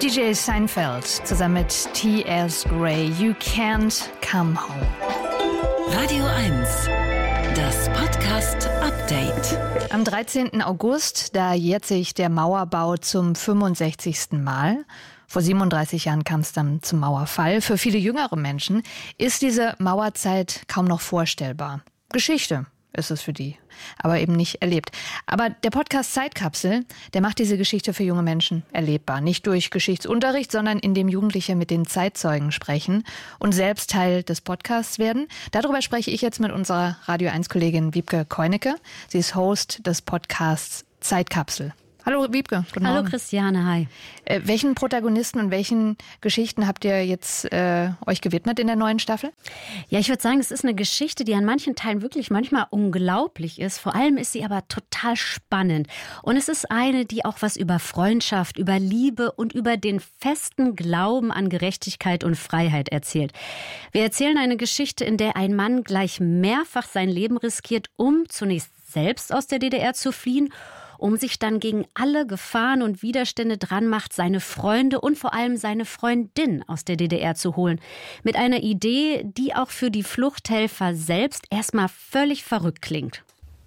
DJ Seinfeld zusammen mit T.S. Gray, You Can't Come Home. Radio 1, das Podcast-Update. Am 13. August, da jährt sich der Mauerbau zum 65. Mal. Vor 37 Jahren kam es dann zum Mauerfall. Für viele jüngere Menschen ist diese Mauerzeit kaum noch vorstellbar. Geschichte ist es für die, aber eben nicht erlebt. Aber der Podcast Zeitkapsel, der macht diese Geschichte für junge Menschen erlebbar. Nicht durch Geschichtsunterricht, sondern indem Jugendliche mit den Zeitzeugen sprechen und selbst Teil des Podcasts werden. Darüber spreche ich jetzt mit unserer Radio 1-Kollegin Wiebke Keunecke. Sie ist Host des Podcasts Zeitkapsel. Hallo Wiebke, guten Morgen. Hallo Christiane, hi. Welchen Protagonisten und welchen Geschichten habt ihr jetzt euch gewidmet in der neuen Staffel? Ja, ich würde sagen, es ist eine Geschichte, die an manchen Teilen wirklich manchmal unglaublich ist. Vor allem ist sie aber total spannend. Und es ist eine, die auch was über Freundschaft, über Liebe und über den festen Glauben an Gerechtigkeit und Freiheit erzählt. Wir erzählen eine Geschichte, in der ein Mann gleich mehrfach sein Leben riskiert, um zunächst selbst aus der DDR zu fliehen, um sich dann gegen alle Gefahren und Widerstände dran macht, seine Freunde und vor allem seine Freundin aus der DDR zu holen. Mit einer Idee, die auch für die Fluchthelfer selbst erstmal völlig verrückt klingt.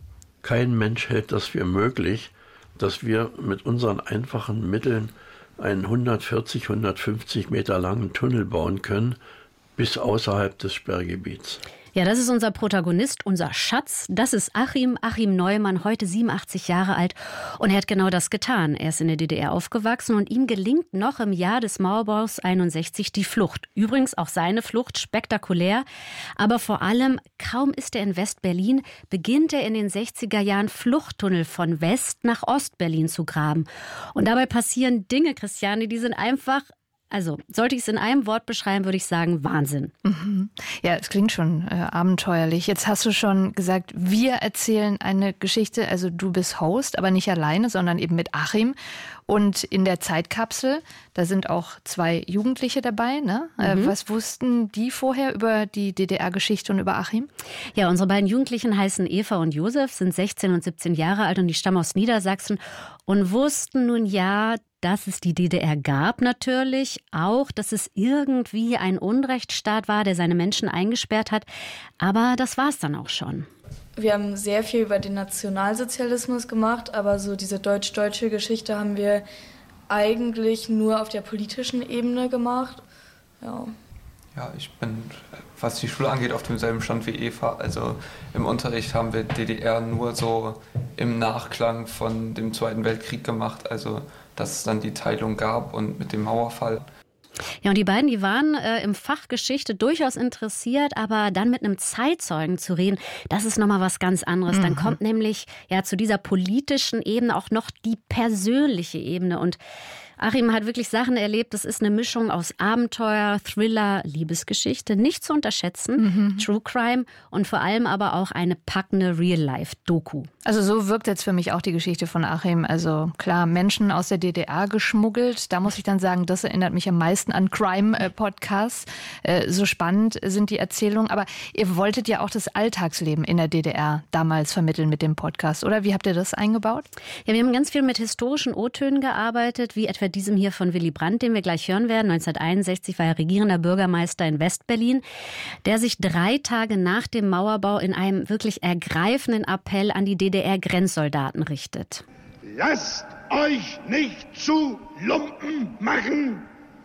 Kein Mensch hält das für möglich, dass wir mit unseren einfachen Mitteln einen 140, 150 Meter langen Tunnel bauen können, bis außerhalb des Sperrgebiets. Ja, das ist unser Protagonist, unser Schatz. Das ist Achim Neumann, heute 87 Jahre alt. Und er hat genau das getan. Er ist in der DDR aufgewachsen und ihm gelingt noch im Jahr des Mauerbaus 61 die Flucht. Übrigens auch seine Flucht spektakulär. Aber vor allem, kaum ist er in West-Berlin, beginnt er in den 60er Jahren Fluchttunnel von West nach Ost-Berlin zu graben. Und dabei passieren Dinge, Christiane, die sind einfach... Also, sollte ich es in einem Wort beschreiben, würde ich sagen, Wahnsinn. Mhm. Ja, es klingt schon abenteuerlich. Jetzt hast du schon gesagt, wir erzählen eine Geschichte, also du bist Host, aber nicht alleine, sondern eben mit Achim. Und in der Zeitkapsel, da sind auch 2 Jugendliche dabei, ne? Was wussten die vorher über die DDR-Geschichte und über Achim? Ja, unsere beiden Jugendlichen heißen Eva und Josef, sind 16 und 17 Jahre alt und die stammen aus Niedersachsen und wussten nun ja, dass es die DDR gab natürlich, auch, dass es irgendwie ein Unrechtsstaat war, der seine Menschen eingesperrt hat. Aber das war es dann auch schon. Wir haben sehr viel über den Nationalsozialismus gemacht, aber so diese deutsch-deutsche Geschichte haben wir eigentlich nur auf der politischen Ebene gemacht. Ja. Ja, ich bin, was die Schule angeht, auf demselben Stand wie Eva. Also im Unterricht haben wir DDR nur so im Nachklang von dem Zweiten Weltkrieg gemacht, also dass es dann die Teilung gab und mit dem Mauerfall. Ja, und die beiden, die waren im Fach Geschichte durchaus interessiert, aber dann mit einem Zeitzeugen zu reden, das ist nochmal was ganz anderes. Dann kommt nämlich ja zu dieser politischen Ebene auch noch die persönliche Ebene. Und Achim hat wirklich Sachen erlebt, das ist eine Mischung aus Abenteuer, Thriller, Liebesgeschichte, nicht zu unterschätzen, True Crime und vor allem aber auch eine packende Real-Life-Doku. Also so wirkt jetzt für mich auch die Geschichte von Achim. Also klar, Menschen aus der DDR geschmuggelt. Da muss ich dann sagen, das erinnert mich am meisten an Crime-Podcasts. So spannend sind die Erzählungen. Aber ihr wolltet ja auch das Alltagsleben in der DDR damals vermitteln mit dem Podcast, oder? Wie habt ihr das eingebaut? Ja, wir haben ganz viel mit historischen O-Tönen gearbeitet, wie etwa diesem hier von Willy Brandt, den wir gleich hören werden. 1961 war er regierender Bürgermeister in West-Berlin, der sich 3 Tage nach dem Mauerbau in einem wirklich ergreifenden Appell an die DDR-Grenzsoldaten richtet. Lasst euch nicht zu Lumpen machen,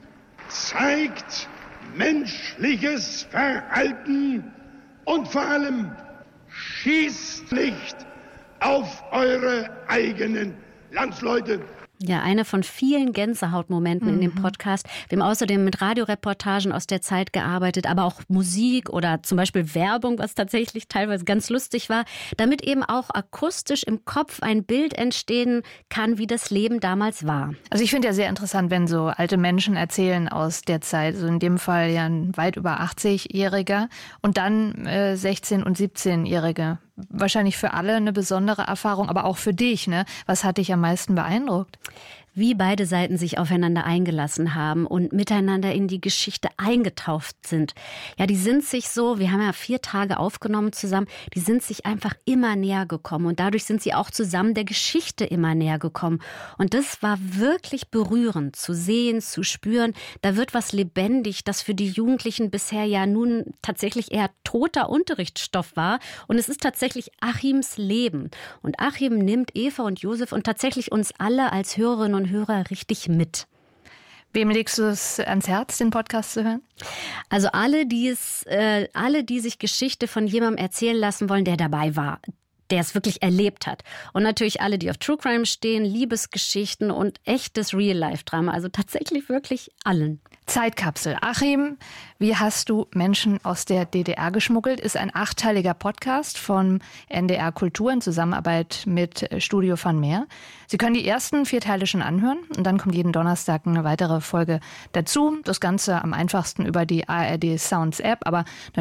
zeigt menschliches Verhalten und vor allem schießt nicht auf eure eigenen Landsleute. Ja, eine von vielen Gänsehautmomenten in dem Podcast. Wir haben außerdem mit Radioreportagen aus der Zeit gearbeitet, aber auch Musik oder zum Beispiel Werbung, was tatsächlich teilweise ganz lustig war, damit eben auch akustisch im Kopf ein Bild entstehen kann, wie das Leben damals war. Also ich finde ja sehr interessant, wenn so alte Menschen erzählen aus der Zeit, so in dem Fall ja ein weit über 80-Jähriger und dann 16- und 17-Jährige. Wahrscheinlich für alle eine besondere Erfahrung, aber auch für dich, ne? Was hat dich am meisten beeindruckt? wie beide Seiten sich aufeinander eingelassen haben und miteinander in die Geschichte eingetaucht sind. Ja, die sind sich so, wir haben ja 4 Tage aufgenommen zusammen, die sind sich einfach immer näher gekommen und dadurch sind sie auch zusammen der Geschichte immer näher gekommen. Und das war wirklich berührend zu sehen, zu spüren. Da wird was lebendig, das für die Jugendlichen bisher ja nun tatsächlich eher toter Unterrichtsstoff war. Und es ist tatsächlich Achims Leben. Und Achim nimmt Eva und Josef und tatsächlich uns alle als Hörerinnen und Hörer richtig mit. Wem legst du es ans Herz, den Podcast zu hören? Also alle, die sich Geschichte von jemandem erzählen lassen wollen, der dabei war, der es wirklich erlebt hat. Und natürlich alle, die auf True Crime stehen, Liebesgeschichten und echtes Real-Life-Drama. Also tatsächlich wirklich allen. Zeitkapsel. Achim, wie hast du Menschen aus der DDR geschmuggelt? Ist ein 8-teiliger Podcast von NDR Kultur in Zusammenarbeit mit Studio von Meer. Sie können die ersten 4 Teile schon anhören und dann kommt jeden Donnerstag eine weitere Folge dazu. Das Ganze am einfachsten über die ARD Sounds App, aber